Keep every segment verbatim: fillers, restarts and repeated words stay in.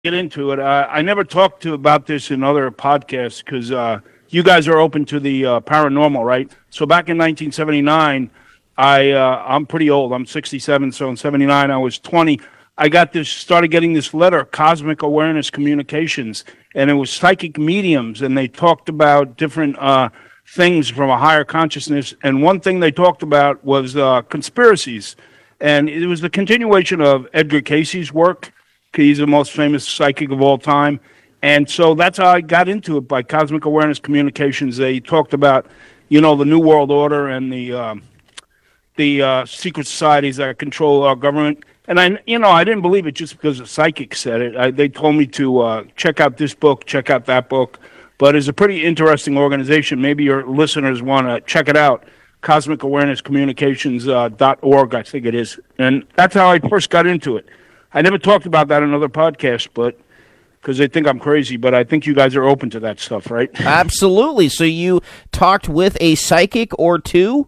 get into it. Uh, I never talked to about this in other podcasts because uh, you guys are open to the uh, paranormal, right? So back in nineteen seventy-nine, I uh, I'm pretty old. I'm sixty-seven, so in seventy-nine I was twenty. I got this, started getting this letter, Cosmic Awareness Communications, and it was psychic mediums, and they talked about different uh, things from a higher consciousness. And one thing they talked about was uh, conspiracies, and it was the continuation of Edgar Casey's work. He's the most famous psychic of all time. And so that's how I got into it, by Cosmic Awareness Communications. They talked about, you know, the New World Order and the um, the uh, secret societies that control our government. And, I, you know, I didn't believe it just because a psychic said it. I, they told me to uh, check out this book, check out that book. But it's a pretty interesting organization. Maybe your listeners want to check it out, cosmic awareness communications dot org, I think it is. And that's how I first got into it. I never talked about that in other podcasts, but because they think I'm crazy, but I think you guys are open to that stuff, right? Absolutely. So you talked with a psychic or two?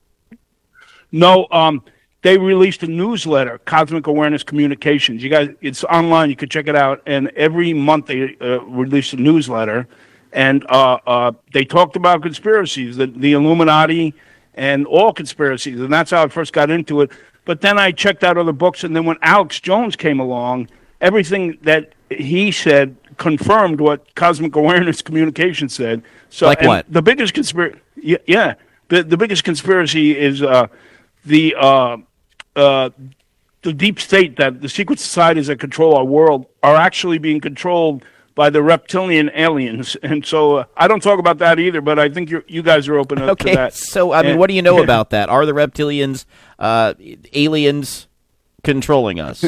No, um, they released a newsletter, Cosmic Awareness Communications. You guys, it's online. You can check it out. And every month they uh, release a newsletter, and uh, uh, they talked about conspiracies, the, the Illuminati, and all conspiracies. And that's how I first got into it. But then I checked out other books, and then when Alex Jones came along, everything that he said confirmed what Cosmic Awareness Communication said. So, like what? The biggest conspiracy, yeah, yeah, the the biggest conspiracy is uh, the uh, uh, the deep state, that the secret societies that control our world are actually being controlled by the reptilian aliens. And so uh, I don't talk about that either, but I think you you guys are open up okay, to that. So, I mean, and, what do you know about that? Are the reptilians uh, aliens controlling us?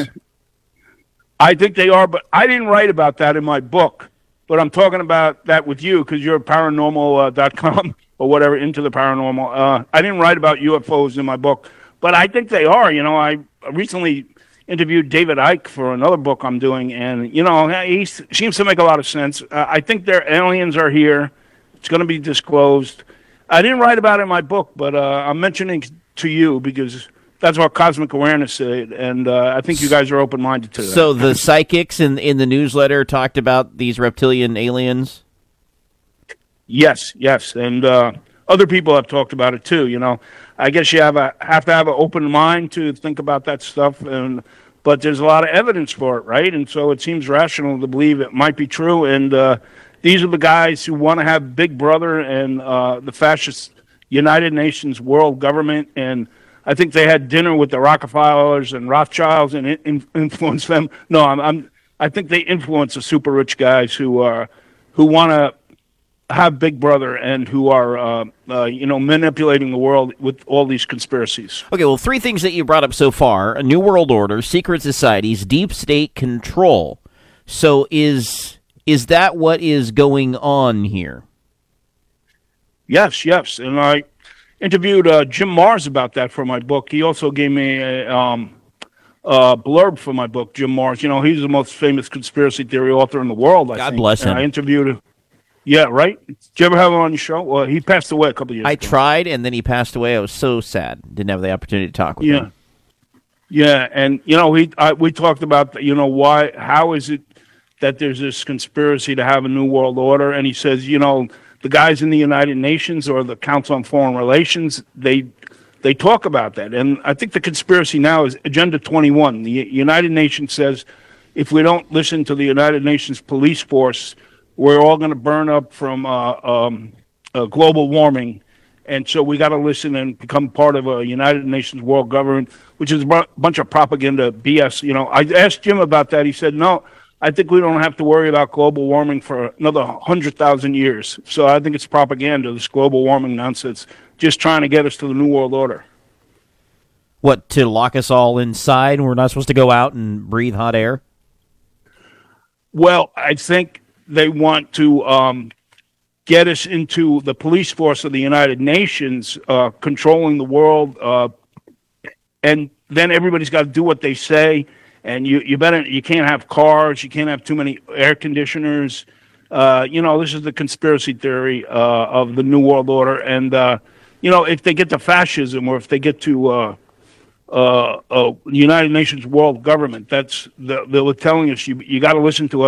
I think they are, but I didn't write about that in my book. But I'm talking about that with you because you're paranormal dot com or whatever, into the paranormal. Uh, I didn't write about U F Os in my book, but I think they are. You know, I recently interviewed David Icke for another book I'm doing, and, you know, he seems to make a lot of sense. Uh, I think their aliens are here. It's going to be disclosed. I didn't write about it in my book, but uh, I'm mentioning to you because that's what Cosmic Awareness said, and uh, I think you guys are open-minded to that. So the psychics in in the newsletter talked about these reptilian aliens? Yes, yes, and uh, other people have talked about it too. You know, I guess you have a have to have an open mind to think about that stuff, and but there's a lot of evidence for it, right? And so it seems rational to believe it might be true. And uh, these are the guys who want to have Big Brother and uh, the fascist United Nations world government, and I think they had dinner with the Rockefellers and Rothschilds and in, influenced them. No, I'm, I'm. I think they influence the super rich guys who are who want to have Big Brother and who are, uh, uh, you know, manipulating the world with all these conspiracies. Okay, well, three things that you brought up so far: a new world order, secret societies, deep state control. So, is is that what is going on here? Yes, yes, and I interviewed uh, Jim Marrs about that for my book. He also gave me a um, uh, blurb for my book, Jim Marrs. You know, he's the most famous conspiracy theory author in the world, I God think. bless him. And I interviewed him. Yeah, right? Did you ever have him on your show? Well, he passed away a couple of years I ago. tried, and then he passed away. I was so sad. Didn't have the opportunity to talk with yeah. him. Yeah, and, you know, he I, we talked about, you know, why, how is it that there's this conspiracy to have a new world order? And he says, you know, the guys in the United Nations or the Council on Foreign Relations, they they talk about that. And I think the conspiracy now is Agenda twenty-one. The United Nations says if we don't listen to the United Nations police force, we're all going to burn up from uh, um, uh, global warming. And so we got to listen and become part of a United Nations world government, which is a bu- bunch of propaganda B S. You know, I asked Jim about that. He said, no, I think we don't have to worry about global warming for another one hundred thousand years. So I think it's propaganda, this global warming nonsense, just trying to get us to the New World Order. What, to lock us all inside? We're not supposed to go out and breathe hot air? Well, I think they want to um, get us into the police force of the United Nations, uh, controlling the world, uh, and then everybody's got to do what they say. And you, you better you can't have cars, you can't have too many air conditioners. Uh, you know, this is the conspiracy theory uh, of the New World Order. And uh, you know, if they get to fascism or if they get to uh, uh, uh, United Nations World Government. That's the, they were telling us you you got to listen to